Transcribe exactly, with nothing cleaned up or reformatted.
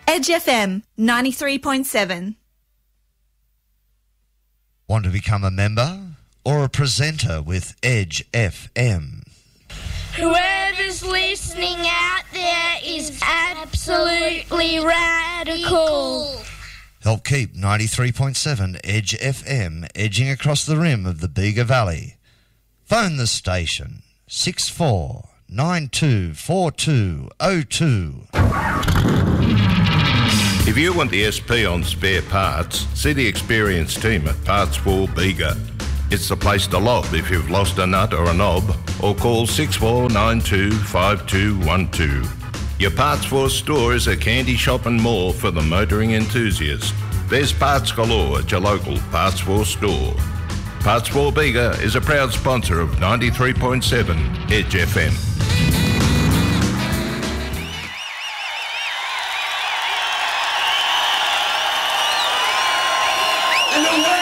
Edge F M ninety-three point seven. Want to become a member or a presenter with Edge F M? Whoever's listening out there is absolutely radical. Help keep ninety-three point seven Edge F M edging across the rim of the Bega Valley. Phone the station six four nine two four two oh two. If you want the S P on spare parts, see the experienced team at Parts for Bega. It's the place to lob if you've lost a nut or a knob, or call six four nine two five two one two. Your Parts for store is a candy shop and more for the motoring enthusiast. There's parts galore at your local Parts for store. Parts for Bega is a proud sponsor of ninety-three point seven Edge F M. And away